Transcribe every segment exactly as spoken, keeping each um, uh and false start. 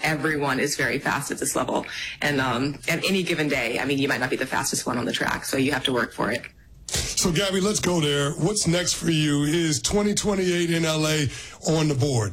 everyone is very fast at this level. And um, at any given day, I mean, you might not be the fastest one on the track, so you have to work for it. So, Gabby, let's go there. What's next for you? Is twenty twenty-eight in L A on the board?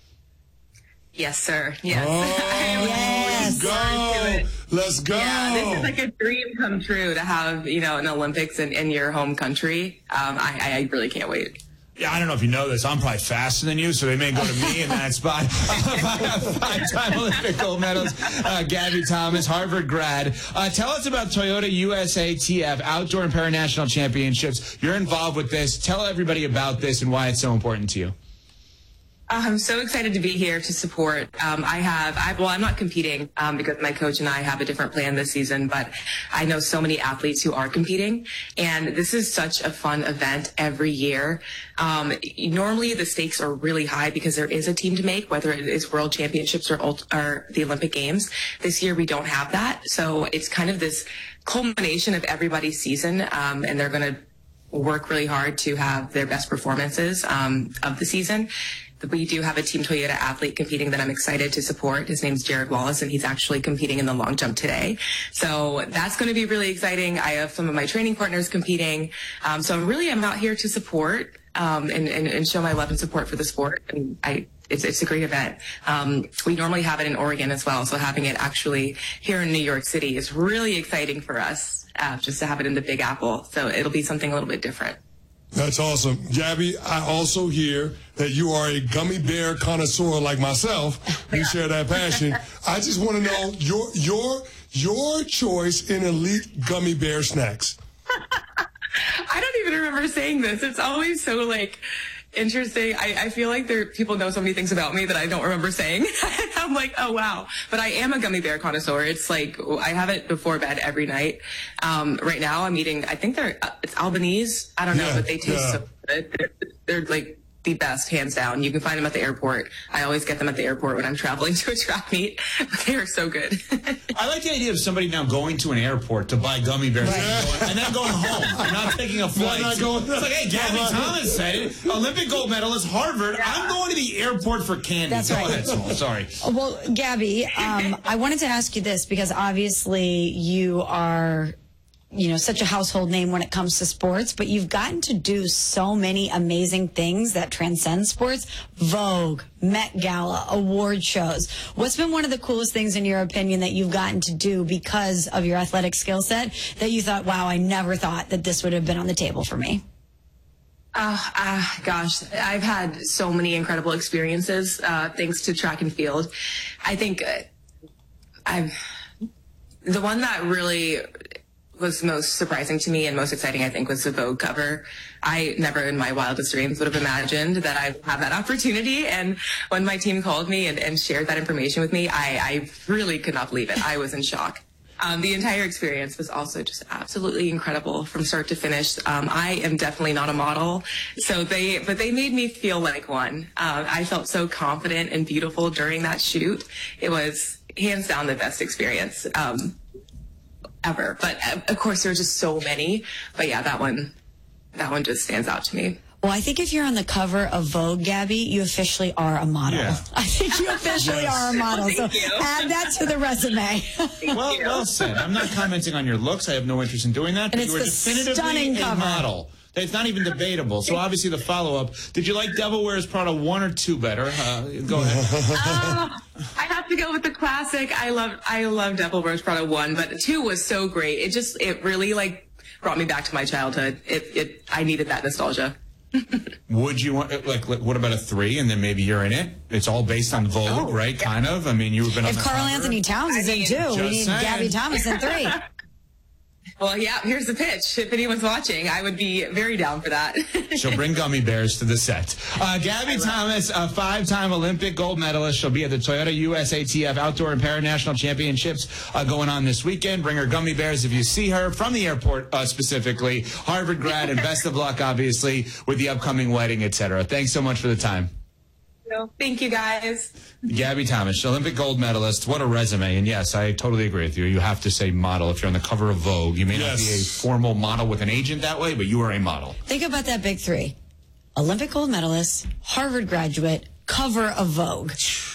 Yes, sir. Yes. Oh, yes. Let's go. Let's go. Yeah, this is like a dream come true to have, you know, an Olympics in, in your home country. Um, I, I really can't wait. Yeah, I don't know if you know this. I'm probably faster than you, so they may go to me in that spot. Five-time Olympic gold medalist, uh, Gabby Thomas, Harvard grad. Uh, tell us about Toyota U S A T F, Outdoor and Paranational Championships. You're involved with this. Tell everybody about this and why it's so important to you. I'm so excited to be here to support. Um, I have, I, well, I'm not competing um, because my coach and I have a different plan this season, but I know so many athletes who are competing, and this is such a fun event every year. Um, normally the stakes are really high because there is a team to make, whether it is World Championships or, or the Olympic Games. This year we don't have that, so it's kind of this culmination of everybody's season, um, and they're going to work really hard to have their best performances um, of the season. We do have a Team Toyota athlete competing that I'm excited to support. His name's Jared Wallace, and he's actually competing in the long jump today. So that's going to be really exciting. I have some of my training partners competing. Um, so really, I'm out here to support um, and, and, and show my love and support for the sport. And I, it's, it's a great event. Um, we normally have it in Oregon as well. So having it actually here in New York City is really exciting for us, uh, just to have it in the Big Apple. So it'll be something a little bit different. That's awesome. Gabby, I also hear that you are a gummy bear connoisseur like myself. You share that passion. I just want to know your your your choice in elite gummy bear snacks. I don't even remember saying this. It's always so, like, interesting. I, I feel like there people know so many things about me that I don't remember saying. I'm like, oh, wow. But I am a gummy bear connoisseur. It's like, I have it before bed every night. Um, right now I'm eating, I think they're, uh, it's Albanese. I don't know, yeah, but they taste yeah. so good. They're, they're like the best, hands down. You can find them at the airport. I always get them at the airport when I'm traveling to a track meet. But they are so good. I like the idea of somebody now going to an airport to buy gummy bears Right. and, going, and then going home. You're not taking a flight. not going- It's like, hey, Gabby Thomas said it. Olympic gold medalist, Harvard. I'm going to the airport for candy. That's Go right. ahead, Saul. Sorry. Well, Gabby, um, I wanted to ask you this because obviously you are, you know, such a household name when it comes to sports, but you've gotten to do so many amazing things that transcend sports. Vogue, Met Gala, award shows. What's been one of the coolest things in your opinion that you've gotten to do because of your athletic skill set that you thought, wow, I never thought that this would have been on the table for me? Uh, uh, gosh, I've had so many incredible experiences, uh, thanks to track and field. I think uh, I've, the one that really was most surprising to me and most exciting, I think, was the Vogue cover. I never in my wildest dreams would have imagined that I would have that opportunity. And when my team called me and, and shared that information with me, I, I really could not believe it. I was in shock. Um, the entire experience was also just absolutely incredible from start to finish. Um, I am definitely not a model, so they, but they made me feel like one. Uh, I felt so confident and beautiful during that shoot. It was hands down the best experience um, ever. But uh, of course, there were just so many. But yeah, that one, that one just stands out to me. Well, I think if you're on the cover of Vogue, Gabby, you officially are a model. Yeah. I think you officially Yes. are a model. Well, So thank you. add that to the resume. Well, well said. I'm not commenting on your looks. I have no interest in doing that. But And you it's were the definitively stunning a cover. model. It's not even debatable. So obviously the follow-up. Did you like Devil Wears Prada one or two better? Uh, go ahead. Uh, I have to go with the classic. I love, I love Devil Wears Prada one, but two was so great. It just, it really like brought me back to my childhood. It, it, I needed that nostalgia. Would you want, like, what about a three, and then maybe you're in it? It's all based on Vogue, Oh, right? yeah. Kind of. I mean, you've been on If the Carl cover. Anthony Towns is I in mean, too, we just need saying. Gabby Thomas in three. Well, yeah, here's the pitch. If anyone's watching, I would be very down for that. She'll bring gummy bears to the set. Uh, Gabby Thomas, a five-time Olympic gold medalist. She'll be at the Toyota U S A T F Outdoor and Paranational Championships uh, going on this weekend. Bring her gummy bears if you see her from the airport uh, specifically. Harvard grad, and best of luck, obviously, with the upcoming wedding, et cetera. Thanks so much for the time. Thank you, guys. Gabby Thomas, Olympic gold medalist. What a resume. And yes, I totally agree with you. You have to say model if you're on the cover of Vogue. You may Yes. not be a formal model with an agent that way, but you are a model. Think about that big three. Olympic gold medalist, Harvard graduate, cover of Vogue.